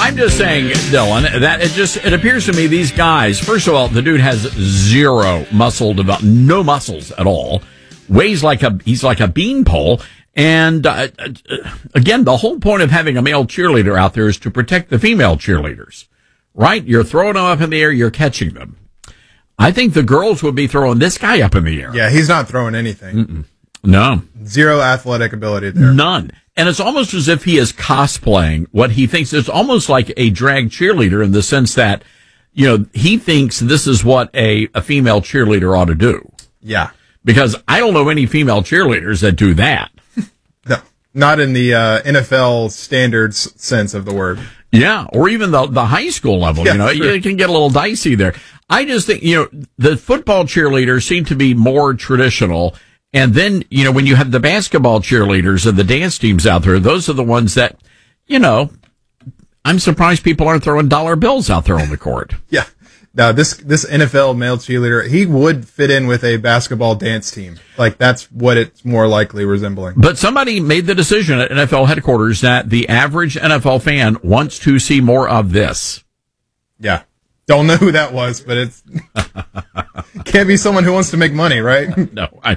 I'm just saying, Dylan, that it appears to me these guys, first of all, the dude has zero muscle development, no muscles at all, weighs he's like a beanpole. And again, the whole point of having a male cheerleader out there is to protect the female cheerleaders, right? You're throwing them up in the air, you're catching them. I think the girls would be throwing this guy up in the air. Yeah, he's not throwing anything. No. Zero athletic ability there. None. And it's almost as if he is cosplaying what he thinks. It's almost like a drag cheerleader in the sense that, he thinks this is what a female cheerleader ought to do. Yeah. Because I don't know any female cheerleaders that do that. No, not in the NFL standards sense of the word. Yeah, or even the high school level, Yeah, sure. It can get a little dicey there. I just think, the football cheerleaders seem to be more traditional. And then, when you have the basketball cheerleaders and the dance teams out there, those are the ones that, I'm surprised people aren't throwing dollar bills out there on the court. Yeah. Now, this NFL male cheerleader, he would fit in with a basketball dance team. Like, that's what it's more likely resembling. But somebody made the decision at NFL headquarters that the average NFL fan wants to see more of this. Yeah. Don't know who that was, but it's can't be someone who wants to make money, right? No, I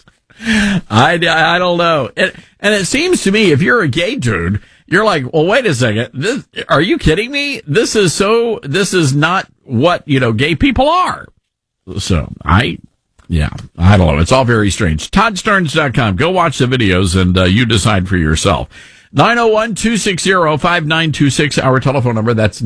don't know. And it seems to me, if you're a gay dude, you're like, well, wait a second. Are you kidding me? This is not what, gay people are. So I don't know. It's all very strange. ToddStarnes.com. Go watch the videos and you decide for yourself. 901-260-5926, our telephone number. That's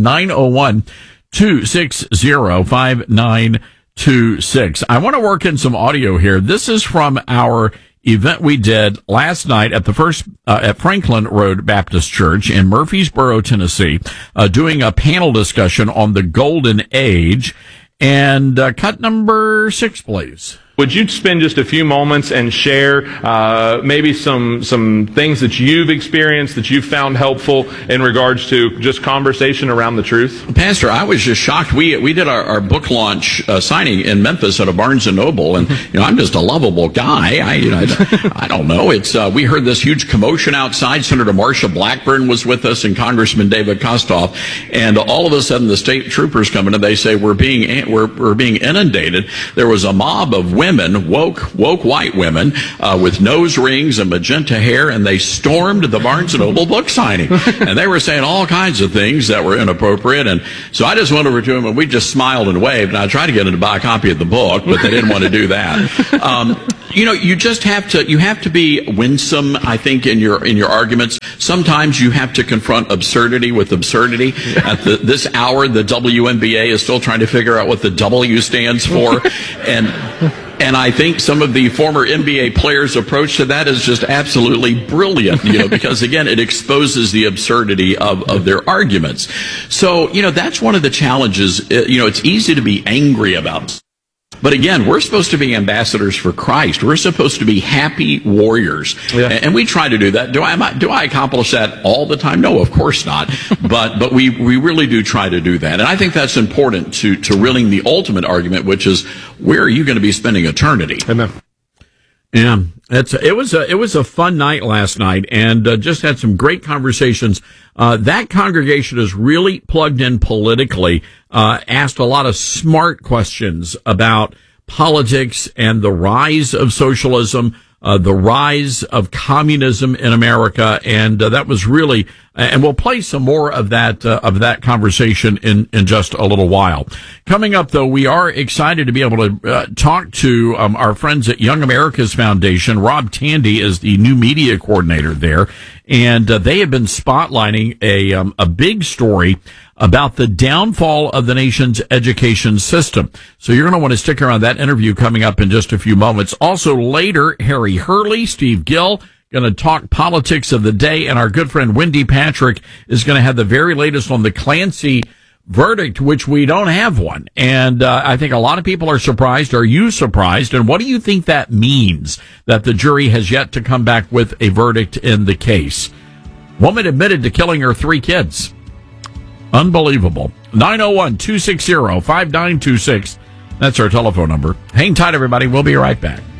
901-260-5926. I want to work in some audio here. This is from our event we did last night at the at Franklin Road Baptist Church in Murfreesboro, Tennessee, doing a panel discussion on the Golden Age. And cut number 6, please. Would you spend just a few moments and share maybe some things that you've experienced that you've found helpful in regards to just conversation around the truth? Pastor, I was just shocked. We did our book launch signing in Memphis at a Barnes & Noble, and I'm just a lovable guy. I don't know. It's we heard this huge commotion outside. Senator Marsha Blackburn was with us, and Congressman David Kostoff, and all of a sudden the state troopers come in and they say we're being inundated. There was a mob of women, woke white women, with nose rings and magenta hair, and they stormed the Barnes & Noble book signing. And they were saying all kinds of things that were inappropriate. And so I just went over to them, and we just smiled and waved. And I tried to get them to buy a copy of the book, but they didn't want to do that. You just have to be winsome, I think, in your arguments. Sometimes you have to confront absurdity with absurdity. At this hour, the WNBA is still trying to figure out what the W stands for. And I think some of the former NBA players' approach to that is just absolutely brilliant, because again, it exposes the absurdity of their arguments. So, that's one of the challenges. It's easy to be angry about. But again, we're supposed to be ambassadors for Christ. We're supposed to be happy warriors. Yeah. And we try to do that. Do I accomplish that all the time? No, of course not. But we really do try to do that. And I think that's important to reeling the ultimate argument, which is, where are you going to be spending eternity? Amen. Yeah, it was a fun night last night, and just had some great conversations. That congregation is really plugged in politically, asked a lot of smart questions about politics and the rise of socialism, the rise of communism in America, and that was really. And we'll play some more of that conversation in just a little while. Coming up, though, we are excited to be able to talk to our friends at Young America's Foundation. Rob Tandy is the new media coordinator there, and they have been spotlighting a big story about the downfall of the nation's education system. So you're going to want to stick around. That interview coming up in just a few moments. Also later, Harry Hurley, Steve Gill, going to talk politics of the day, and our good friend Wendy Patrick is going to have the very latest on the Clancy verdict, which we don't have one. And I think a lot of people are surprised. Are you surprised? And what do you think that means, that the jury has yet to come back with a verdict in the case? Woman admitted to killing her 3 kids. Unbelievable. 901-260-5926. That's our telephone number. Hang tight, everybody. We'll be right back.